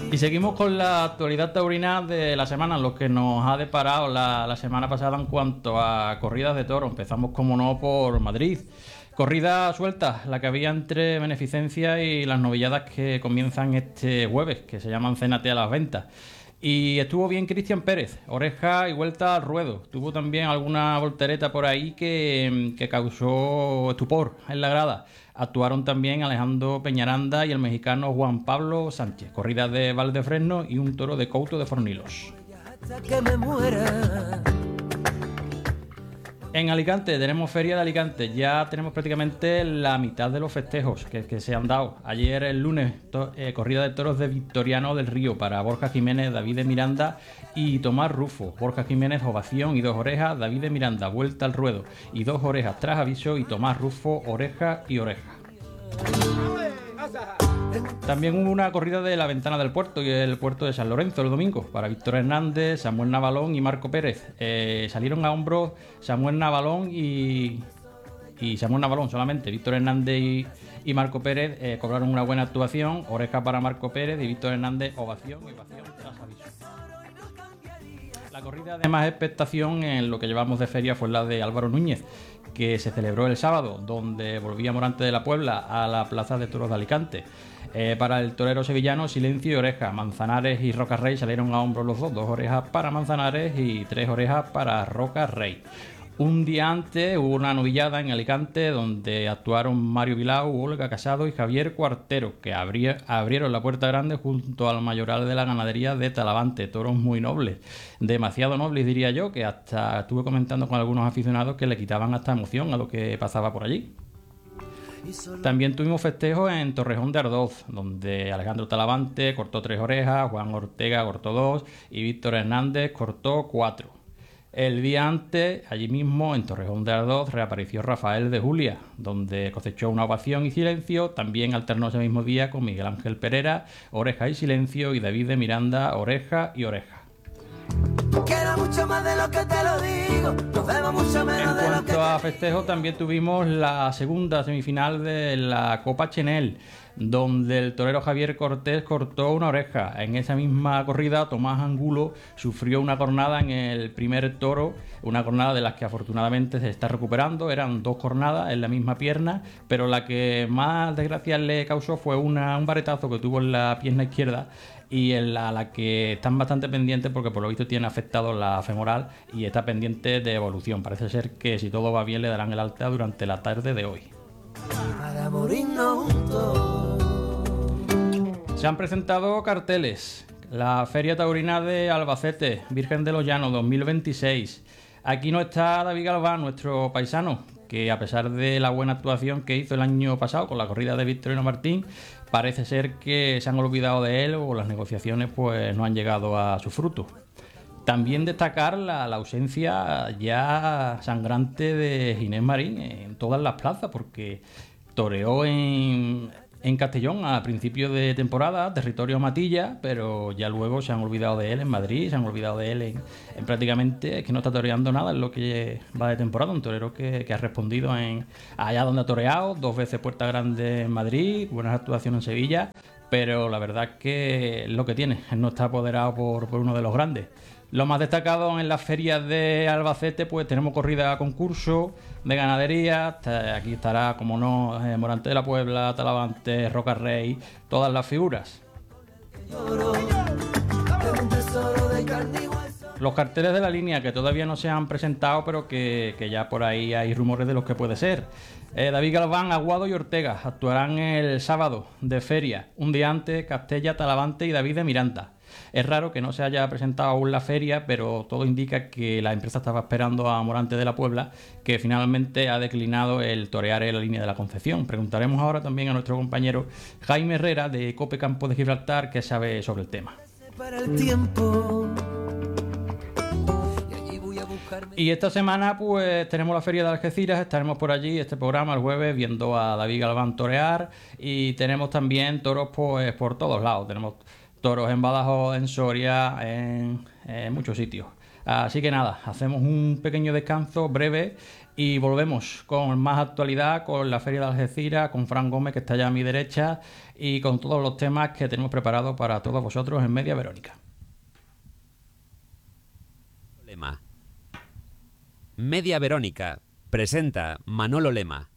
Y seguimos con la actualidad taurina de la semana, lo que nos ha deparado la semana pasada en cuanto a corridas de toro. Empezamos, como no, por Madrid. Corrida suelta, la que había entre Beneficencia y las novilladas que comienzan este jueves, que se llaman Cénate a las Ventas. Y estuvo bien Cristian Pérez, oreja y vuelta al ruedo. Tuvo también alguna voltereta por ahí que causó estupor en la grada. Actuaron también Alejandro Peñaranda y el mexicano Juan Pablo Sánchez. Corrida de Valdefresno y un toro de Couto de Fornilos. En Alicante tenemos Feria de Alicante. Ya tenemos prácticamente la mitad de los festejos que se han dado. Ayer, el lunes, corrida de toros de Victoriano del Río para Borja Jiménez, David de Miranda y Tomás Rufo. Borja Jiménez, ovación y 2 orejas. David de Miranda, vuelta al ruedo y 2 orejas tras aviso. Y Tomás Rufo, oreja y oreja. También hubo una corrida de la Ventana del Puerto y el puerto de San Lorenzo el domingo para Víctor Hernández, Samuel Navalón y Marco Pérez. Salieron a hombros Samuel Navalón y Samuel Navalón solamente. Víctor Hernández y Marco Pérez cobraron una buena actuación. Oreja para Marco Pérez y Víctor Hernández, ovación y ovación tras aviso. La corrida de más expectación en lo que llevamos de feria fue la de Álvaro Núñez, que se celebró el sábado, donde volvía Morante de la Puebla a la Plaza de Toros de Alicante. Para el torero sevillano, silencio y oreja. Manzanares y Roca Rey salieron a hombros los dos. 2 orejas para Manzanares y 3 orejas para Roca Rey. Un día antes hubo una novillada en Alicante donde actuaron Mario Vilau, Olga Casado y Javier Cuartero, que abrieron la puerta grande junto al mayoral de la ganadería de Talavante. Toros muy nobles, demasiado nobles diría yo, que hasta estuve comentando con algunos aficionados que le quitaban hasta emoción a lo que pasaba por allí. También tuvimos festejos en Torrejón de Ardoz, donde Alejandro Talavante cortó 3 orejas, Juan Ortega cortó 2 y Víctor Hernández cortó 4. El día antes, allí mismo, en Torrejón de Ardoz, reapareció Rafael de Julia, donde cosechó una ovación y silencio. También alternó ese mismo día con Miguel Ángel Pereira, oreja y silencio, y David de Miranda, oreja y oreja. Quiero mucho más de lo que te lo digo, nos vemos mucho menos de lo que... En cuanto a festejos, también tuvimos la segunda semifinal de la Copa Chenel, donde el torero Javier Cortés cortó una oreja. En esa misma corrida, Tomás Angulo sufrió una cornada en el primer toro, una cornada de las que afortunadamente se está recuperando. Eran 2 cornadas en la misma pierna, pero la que más desgracia le causó fue un varetazo que tuvo en la pierna izquierda, y en la que están bastante pendientes porque por lo visto tiene afectado la femoral y está pendiente de evolución. Parece ser que si todo va bien le darán el alta durante la tarde de hoy. Para morirnos juntos. Se han presentado carteles. La Feria Taurina de Albacete, Virgen de los Llanos 2026. Aquí no está David Galván, nuestro paisano, que a pesar de la buena actuación que hizo el año pasado con la corrida de Victorino Martín, parece ser que se han olvidado de él o las negociaciones pues no han llegado a su fruto. También destacar la ausencia ya sangrante de Ginés Marín en todas las plazas, porque toreó en Castellón a principio de temporada, territorio Matilla, pero ya luego se han olvidado de él en Madrid, se han olvidado de él en prácticamente, es que no está toreando nada en lo que va de temporada. Un torero que ha respondido allá donde ha toreado, 2 veces Puerta Grande en Madrid, buenas actuaciones en Sevilla, pero la verdad es que es lo que tiene, él no está apoderado por uno de los grandes. Lo más destacado en las ferias de Albacete, pues tenemos corrida a concurso de ganadería. Aquí estará, como no, Morante de la Puebla, Talavante, Roca Rey, todas las figuras. Los carteles de la línea que todavía no se han presentado, pero que ya por ahí hay rumores de los que puede ser. David Galván, Aguado y Ortega actuarán el sábado de feria. Un día antes, Castella, Talavante y David de Miranda. Es raro que no se haya presentado aún la feria, pero todo indica que la empresa estaba esperando a Morante de la Puebla, que finalmente ha declinado el torear en la línea de la Concepción. Preguntaremos ahora también a nuestro compañero Jaime Herrera de Cope Campo de Gibraltar, que sabe sobre el tema. Y esta semana pues tenemos la feria de Algeciras, estaremos por allí este programa el jueves viendo a David Galván torear, y tenemos también toros pues por todos lados. Tenemos toros en Badajoz, en Soria, en muchos sitios. Así que nada, hacemos un pequeño descanso breve y volvemos con más actualidad, con la Feria de Algeciras, con Fran Gómez, que está ya a mi derecha, y con todos los temas que tenemos preparados para todos vosotros en Media Verónica. Media Verónica presenta Manolo Lema.